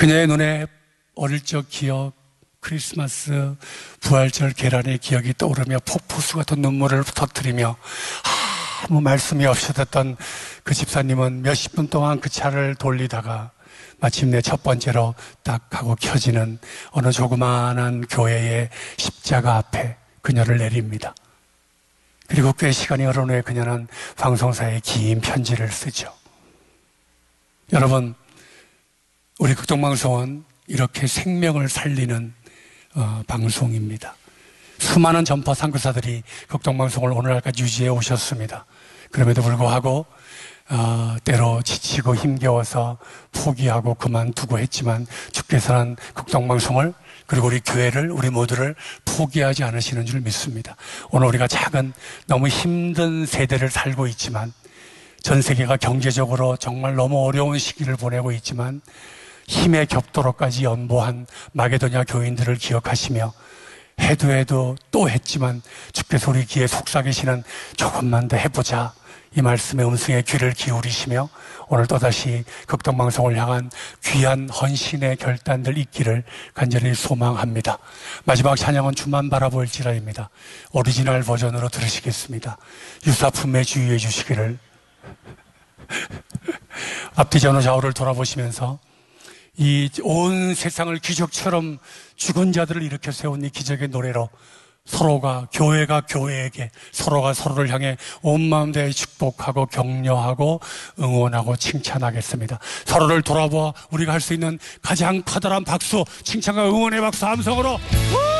그녀의 눈에 어릴 적 기억, 크리스마스, 부활절 계란의 기억이 떠오르며 폭포수 같은 눈물을 터뜨리며 아무 말씀이 없이 듣던 그 집사님은 몇십 분 동안 그 차를 돌리다가 마침내 첫 번째로 딱 하고 켜지는 어느 조그마한 교회의 십자가 앞에 그녀를 내립니다. 그리고 꽤 시간이 흐른 후에 그녀는 방송사에 긴 편지를 쓰죠. 여러분, 우리 극동방송은 이렇게 생명을 살리는 방송입니다. 수많은 전파 선교사들이 극동방송을 오늘날까지 유지해 오셨습니다. 그럼에도 불구하고 때로 지치고 힘겨워서 포기하고 그만두고 했지만 주께서는 극동방송을 그리고 우리 교회를 우리 모두를 포기하지 않으시는 줄 믿습니다. 오늘 우리가 작은 너무 힘든 세대를 살고 있지만 전 세계가 경제적으로 정말 너무 어려운 시기를 보내고 있지만 힘의 격도로까지 연보한 마게도냐 교인들을 기억하시며 해도 또 했지만 주께서 우리 귀에 속삭이시는 조금만 더 해보자 이 말씀의 음성에 귀를 기울이시며 오늘 또다시 극동방송을 향한 귀한 헌신의 결단들 있기를 간절히 소망합니다. 마지막 찬양은 주만 바라볼지라입니다. 오리지널 버전으로 들으시겠습니다. 유사품에 주의해 주시기를. 앞뒤 전후 좌우를 돌아보시면서 이 온 세상을 기적처럼 죽은 자들을 일으켜 세운 이 기적의 노래로 서로가 교회가 교회에게 서로가 서로를 향해 온 마음 다해 축복하고 격려하고 응원하고 칭찬하겠습니다. 서로를 돌아보아 우리가 할 수 있는 가장 커다란 박수, 칭찬과 응원의 박수 함성으로